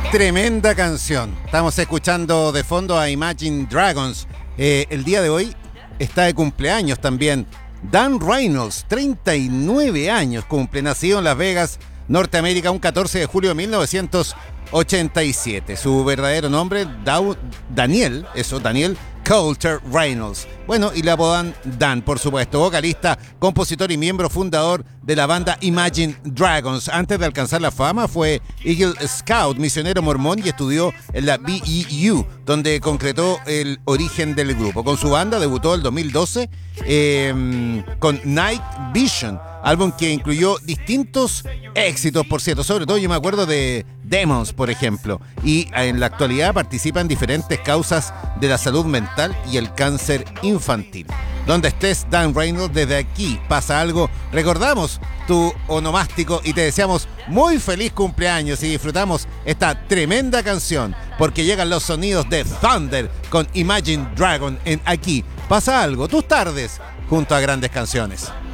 Tremenda canción. Estamos escuchando de fondo a Imagine Dragons. El día de hoy está de cumpleaños también Dan Reynolds, 39 años cumple, nacido en Las Vegas, Norteamérica, un 14 de julio de 1987. Su verdadero nombre, Daniel Coulter Reynolds. Bueno, y le apodan Dan, por supuesto. Vocalista, compositor y miembro fundador de la banda Imagine Dragons. Antes de alcanzar la fama fue Eagle Scout, misionero mormón, y estudió en la BYU, donde concretó el origen del grupo. Con su banda debutó en 2012 con Night Vision, álbum que incluyó distintos éxitos, por cierto. Sobre todo yo me acuerdo de Demons, por ejemplo. Y en la actualidad participa en diferentes causas de la salud mental y el cáncer infantil. Donde estés, Dan Reynolds, desde aquí pasa algo. Recordamos tu onomástico y te deseamos muy feliz cumpleaños y disfrutamos esta tremenda canción, porque llegan los sonidos de Thunder con Imagine Dragon en Aquí pasa algo, tus tardes junto a grandes canciones.